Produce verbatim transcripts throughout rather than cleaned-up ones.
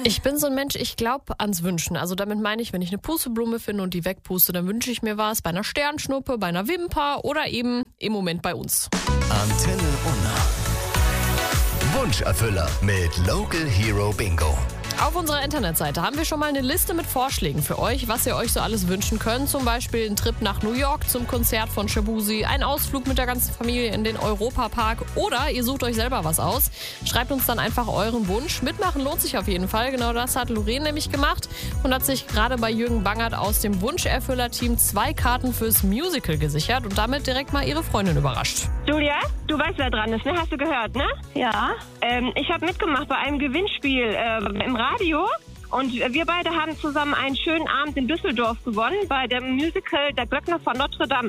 Ich bin so ein Mensch, ich glaube ans Wünschen. Also damit meine ich, wenn ich eine Pusteblume finde und die wegpuste, dann wünsche ich mir was bei einer Sternschnuppe, bei einer Wimper oder eben im Moment bei uns. Antenne Unna. Wunscherfüller mit Local Hero Bingo. Auf unserer Internetseite haben wir schon mal eine Liste mit Vorschlägen für euch, was ihr euch so alles wünschen könnt. Zum Beispiel ein Trip nach New York zum Konzert von Shabuzi, ein Ausflug mit der ganzen Familie in den Europapark oder ihr sucht euch selber was aus. Schreibt uns dann einfach euren Wunsch. Mitmachen lohnt sich auf jeden Fall. Genau das hat Lorraine nämlich gemacht und hat sich gerade bei Jürgen Bangert aus dem Wunscherfüller-Team zwei Karten fürs Musical gesichert und damit direkt mal ihre Freundin überrascht. Julia, du weißt, wer dran ist, ne? Hast du gehört, ne? Ja. Ähm, ich habe mitgemacht bei einem Gewinnspiel ähm, im Radio und wir beide haben zusammen einen schönen Abend in Düsseldorf gewonnen bei dem Musical Der Glöckner von Notre Dame.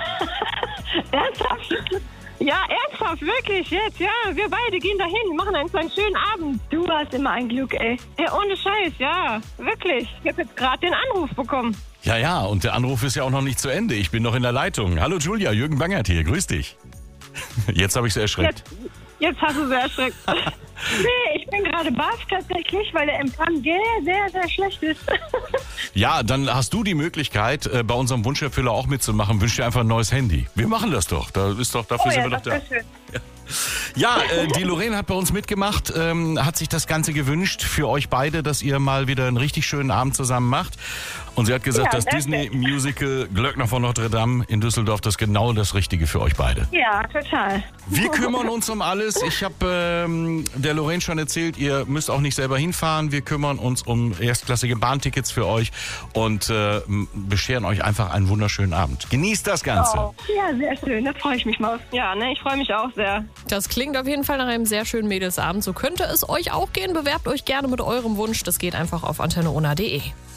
Ernsthaft? Ja, ernsthaft, wirklich, jetzt, ja. Wir beide gehen dahin, machen einen so einen schönen Abend. Du hast immer ein Glück, ey. Ja, ohne Scheiß, ja, wirklich. Ich habe jetzt gerade den Anruf bekommen. Ja, ja, und der Anruf ist ja auch noch nicht zu Ende. Ich bin noch in der Leitung. Hallo Julia, Jürgen Bangert hier, grüß dich. Jetzt habe ich sie erschreckt. Jetzt, jetzt hast du sie erschreckt. Nee, ich bin gerade baff tatsächlich, weil der Empfang sehr, sehr, sehr schlecht ist. Ja, dann hast du die Möglichkeit, äh, bei unserem Wunscherfüller auch mitzumachen. Wünsch dir einfach ein neues Handy. Wir machen das doch. Da ist doch dafür Oh sind ja, wir doch das da. wär schön. Ja, äh, die Lorraine hat bei uns mitgemacht, ähm, hat sich das Ganze gewünscht für euch beide, dass ihr mal wieder einen richtig schönen Abend zusammen macht. Und sie hat gesagt, Ja, das danke. Disney-Musical Glöckner von Notre Dame in Düsseldorf, das ist genau das Richtige für euch beide. Ja, total. Wir kümmern uns um alles. Ich habe ähm, der Lorraine schon erzählt, ihr müsst auch nicht selber hinfahren. Wir kümmern uns um erstklassige Bahntickets für euch und äh, bescheren euch einfach einen wunderschönen Abend. Genießt das Ganze. Oh, ja, sehr schön, da freue ich mich mal. Ja, ne, ich freue mich auch sehr. Das klingt auf jeden Fall nach einem sehr schönen Mädelsabend. So könnte es euch auch gehen. Bewerbt euch gerne mit eurem Wunsch. Das geht einfach auf antenne unna punkt de.